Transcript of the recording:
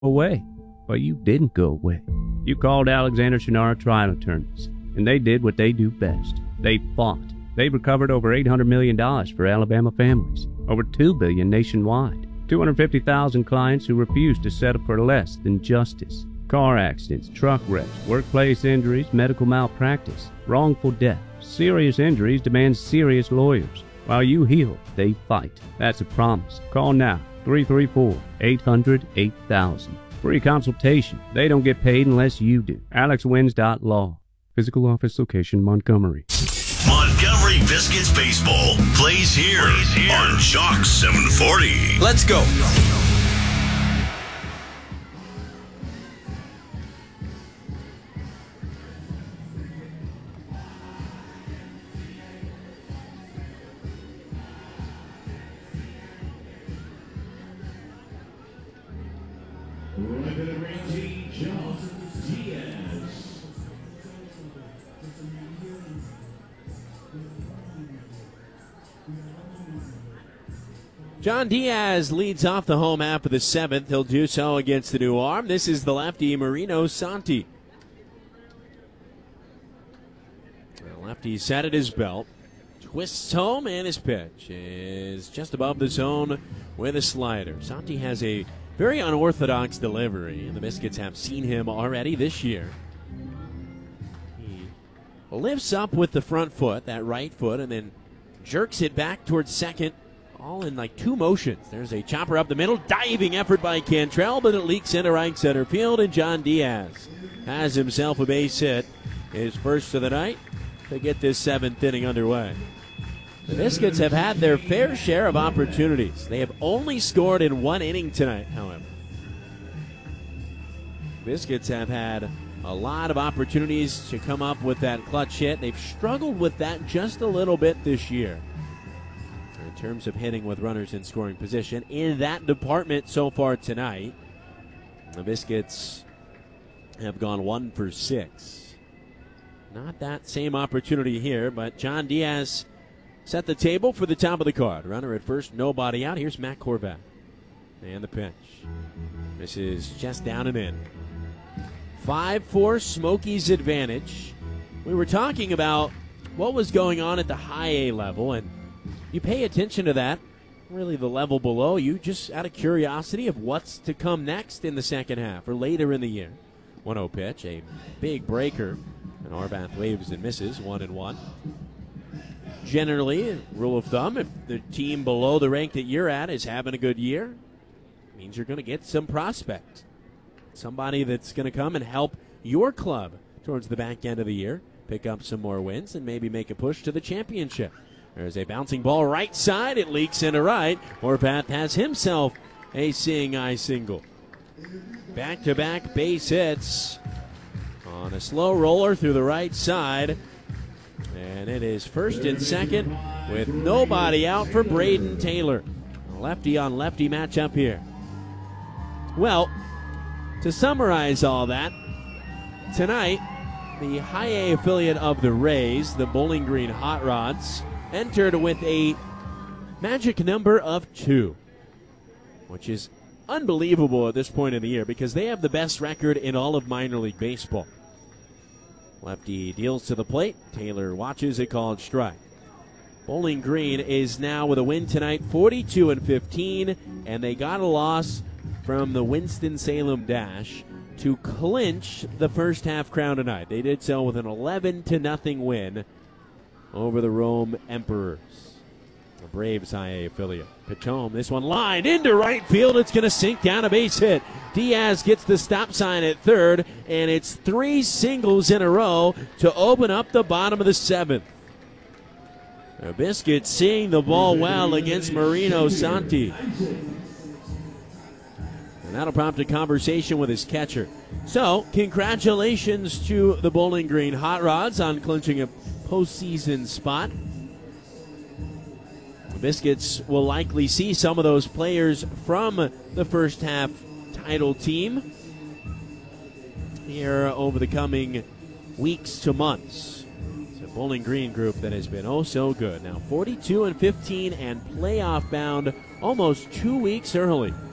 away. But you didn't go away. You called Alexander Shannara trial attorneys, and they did what they do best. They fought. They've recovered over $800 million for Alabama families, over $2 billion nationwide, 250,000 clients who refuse to settle for less than justice. Car accidents, truck wrecks, workplace injuries, medical malpractice, wrongful death, serious injuries demand serious lawyers. While you heal, they fight. That's a promise. Call now, 334-800-8000. Free consultation. They don't get paid unless you do. AlexWins.law. Physical office location, Montgomery. Montgomery Biscuits Baseball plays here on Chalk 740. Let's go. John Diaz leads off the home half of the seventh. He'll do so against the new arm. This is the lefty, Marino Santi. The lefty sat at his belt, twists home, and his pitch is just above the zone with a slider. Santi has a very unorthodox delivery, and the Biscuits have seen him already this year. He lifts up with the front foot, that right foot, and then jerks it back towards second, all in like two motions. There's a chopper up the middle, diving effort by Cantrell, but it leaks into right center field, and John Diaz has himself a base hit, his first of the night, to get this seventh inning underway. The Biscuits have had their fair share of opportunities. They have only scored in one inning tonight, however. Biscuits have had a lot of opportunities to come up with that clutch hit. They've struggled with that just a little bit this year in terms of hitting with runners in scoring position. In that department so far tonight, the Biscuits have gone 1 for 6. Not that same opportunity here, but John Diaz set the table for the top of the card. Runner at first, nobody out. Here's Matt Korvac. And the pitch. This is just down and in. 5-4 Smokies advantage. We were talking about what was going on at the high A level, and you pay attention to that, really the level below you, just out of curiosity of what's to come next in the second half or later in the year. 1-0 pitch, a big breaker, and Arvath waves and misses, 1-1. Generally, rule of thumb, if the team below the rank that you're at is having a good year, it means you're going to get some prospect. Somebody that's going to come and help your club towards the back end of the year, pick up some more wins, and maybe make a push to the championship. There's a bouncing ball right side. It leaks into right. Horvath has himself a seeing eye single. Back-to-back base hits on a slow roller through the right side. And it is first and second with nobody out for Braden Taylor. A lefty-on-lefty matchup here. Well, to summarize all that, tonight, the high A affiliate of the Rays, the Bowling Green Hot Rods, entered with a magic number of 2, which is unbelievable at this point in the year because they have the best record in all of minor league baseball. Lefty deals to the plate. Taylor watches it, called strike. Bowling Green is now with a win tonight, 42-15, and they got a loss from the Winston-Salem Dash to clinch the first half crown tonight. They did so with an 11-0 win over the Rome Emperors, the Braves high A affiliate. Pitch home, this one lined into right field. It's going to sink down, a base hit. Diaz gets the stop sign at third, and it's 3 singles in a row to open up the bottom of the seventh. The Biscuits seeing the ball well against Marino Santi. And that'll prompt a conversation with his catcher. So, congratulations to the Bowling Green Hot Rods on clinching a postseason spot. The Biscuits will likely see some of those players from the first half title team here over the coming weeks to months. It's a Bowling Green group that has been oh so good. Now 42-15 and playoff bound almost 2 weeks early.